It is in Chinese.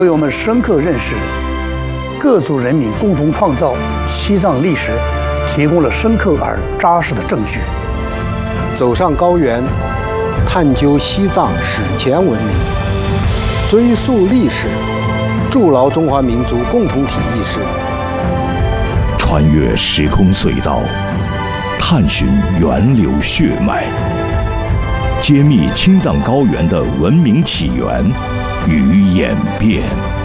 为我们深刻认识各族人民共同创造西藏历史提供了深刻而扎实的证据。 走上高原，探究西藏史前文明，追溯历史，筑牢中华民族共同体意识。 穿越时空隧道，探寻源流血脉，揭秘青藏高原的文明起源与演变。